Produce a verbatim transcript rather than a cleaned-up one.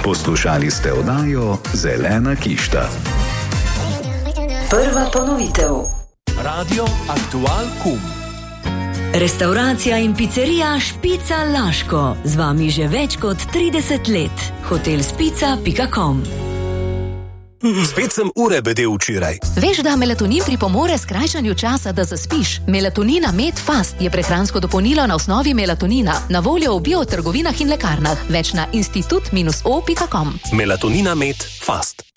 Poslušali ste oddajo Zelena kišta. Prva ponovitev. Radio Aktual Kum. Restauracija in pizzerija Špica Laško. Z vami že več kot trideset let. hotel spica pika com. Spet sem ure bedel včeraj. Veš, da melatonin pripomore skrajšanju časa, da zaspiš? Melatonina Med Fast je prehransko dopolnilo na osnovi melatonina. Na voljo v biotrgovinah in lekarnah. Več na institut o pika com. Melatonina Med Fast.